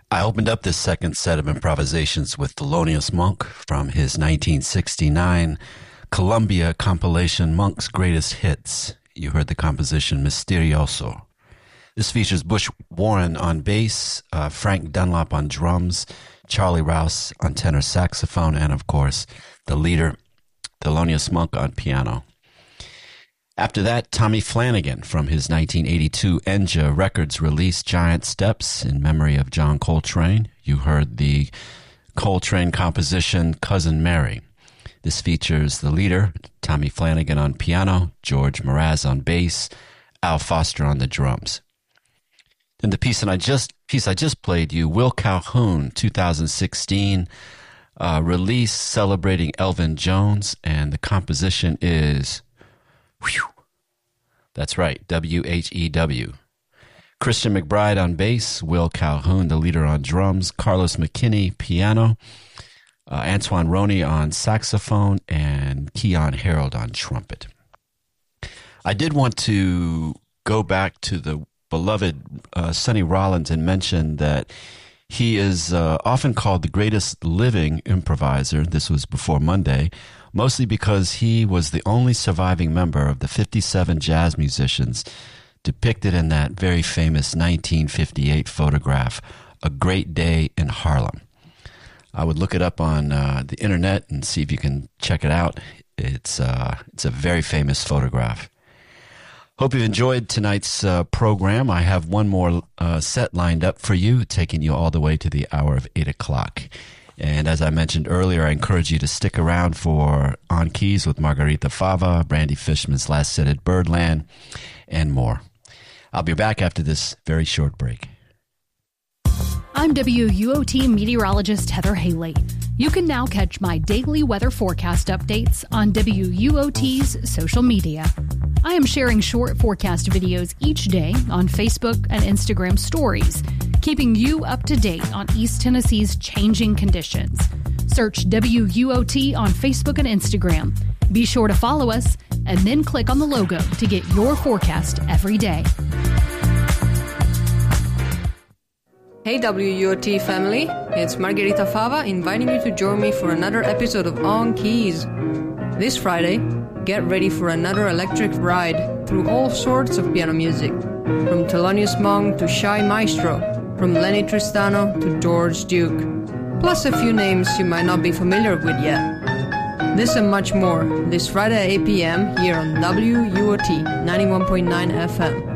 I opened up this second set of improvisations with Thelonious Monk from his 1969 Columbia compilation Monk's Greatest Hits. You heard the composition Misterioso. This features Bush Warren on bass, Frank Dunlop on drums, Charlie Rouse on tenor saxophone, and of course, the leader, Thelonious Monk, on piano. After that, Tommy Flanagan from his 1982 Enja Records release Giant Steps in memory of John Coltrane. You heard the Coltrane composition Cousin Mary. This features the leader, Tommy Flanagan, on piano, George Mraz on bass, Al Foster on the drums. Then the piece I just played you, Will Calhoun, 2016 release celebrating Elvin Jones, and the composition is... Whew. That's right, W-H-E-W. Christian McBride on bass, Will Calhoun, the leader, on drums, Carlos McKinney, piano, Antoine Roney on saxophone, and Keon Harold on trumpet. I did want to go back to the beloved Sonny Rollins and mention that he is often called the greatest living improviser. This was before Monday, mostly because he was the only surviving member of the 57 jazz musicians depicted in that very famous 1958 photograph, A Great Day in Harlem. I would look it up on the internet and see if you can check it out. It's a very famous photograph. Hope you've enjoyed tonight's program. I have one more set lined up for you, taking you all the way to the hour of 8 o'clock. And as I mentioned earlier, I encourage you to stick around for On Keys with Margarita Fava, Brandy Fishman's Last Set at Birdland, and more. I'll be back after this very short break. I'm WUOT meteorologist Heather Haley. You can now catch my daily weather forecast updates on WUOT's social media. I am sharing short forecast videos each day on Facebook and Instagram stories, keeping you up to date on East Tennessee's changing conditions. Search WUOT on Facebook and Instagram. Be sure to follow us and then click on the logo to get your forecast every day. Hey WUOT family, it's Margarita Fava inviting you to join me for another episode of On Keys. This Friday, get ready for another electric ride through all sorts of piano music, from Thelonious Monk to Shy Maestro, from Lenny Tristano to George Duke, plus a few names you might not be familiar with yet. This and much more this Friday at 8 p.m. here on WUOT 91.9 FM.